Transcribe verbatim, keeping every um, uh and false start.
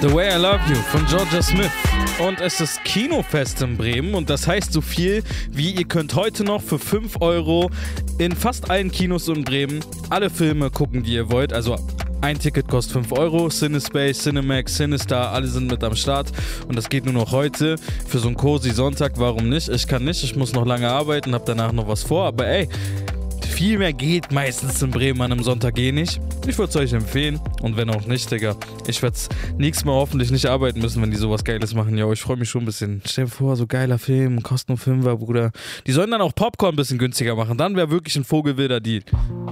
The Way I Love You von Georgia Smith. Und es ist Kinofest in Bremen und das heißt so viel wie ihr könnt heute noch für fünf Euro in fast allen Kinos in Bremen alle Filme gucken, die ihr wollt. Also ein Ticket kostet fünf Euro, Cinespace, Cinemax, Cinestar, alle sind mit am Start und das geht nur noch heute für so einen cozy Sonntag. Warum nicht? Ich kann nicht, ich muss noch lange arbeiten, hab danach noch was vor, aber ey, viel mehr geht meistens in Bremen an einem Sonntag eh nicht. Ich würde es euch empfehlen und wenn auch nicht, Digga, ich werde nächstes Mal hoffentlich nicht arbeiten müssen, wenn die sowas Geiles machen. Ja, ich freue mich schon ein bisschen. Stell dir vor, so geiler Film, kostet nur Fünfer, Bruder. Die sollen dann auch Popcorn ein bisschen günstiger machen, dann wäre wirklich ein vogelwilder Deal.